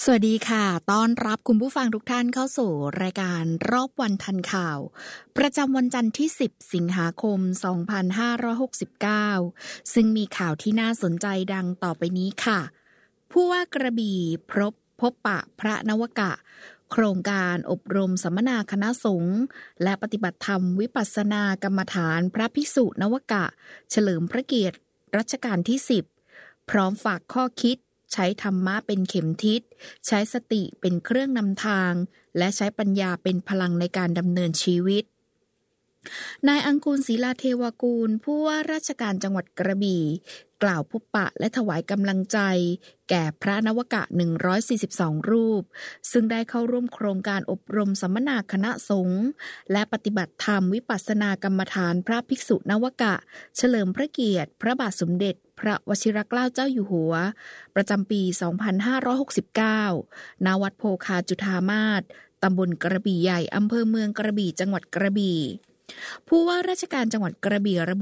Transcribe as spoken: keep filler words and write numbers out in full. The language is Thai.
สวัสดีค่ะต้อนรับคุณผู้ฟังทุกท่านเข้าสู่รายการรอบวันทันข่าวประจำวันจันทร์ที่สิบสิงหาคมสองพันห้าร้อยหกสิบเก้าซึ่งมีข่าวที่น่าสนใจดังต่อไปนี้ค่ะผู้ว่ากระบี่พบพบปะพระนวกะโครงการอบรมสัมมนาคณะสงฆ์และปฏิบัติธรรมวิปัสสนากรรมฐานพระภิกษุนวกะเฉลิมพระเกียรติรัชกาลที่สิบพร้อมฝากข้อคิดใช้ธรรมะเป็นเข็มทิศใช้สติเป็นเครื่องนำทางและใช้ปัญญาเป็นพลังในการดำเนินชีวิตนายอังกูลศรีลาเทวกูลผู้ว่าราชการจังหวัดกระบี่กล่าวพบปะและถวายกำลังใจแก่พระนวกะหนึ่งร้อยสี่สิบสองรูปซึ่งได้เข้าร่วมโครงการอบรมสัมมนาคณะสงฆ์และปฏิบัติธรรมวิปัสสนากรรมฐานพระภิกษุนวกะเฉลิมพระเกียรติพระบาทสมเด็จพระวชิรเกล้าเจ้าอยู่หัวประจำปีสองพันห้าร้อยหกสิบเก้าณวัดโพคาจุฑามาสตำบลกระบี่ใหญ่อำเภอเมืองกระบี่จังหวัดกระบี่ผู้ว่าราชการจังหวัดกระบี่ระบุ